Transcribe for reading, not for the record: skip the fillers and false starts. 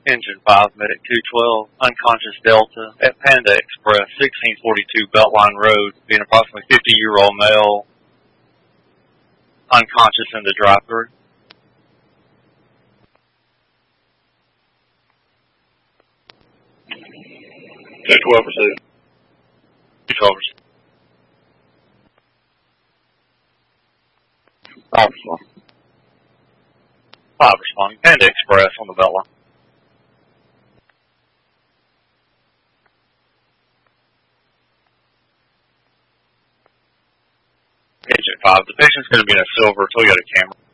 Engine 5, Medic 212, unconscious Delta at Panda Express, 1642 Beltline Road, being approximately 50-year-old male, unconscious in the drive-thru. 212%. 212%. 5 responding. 5 responding. Panda Express on the Beltline. Agent 5, the patient's going to be in a silver Toyota Camry.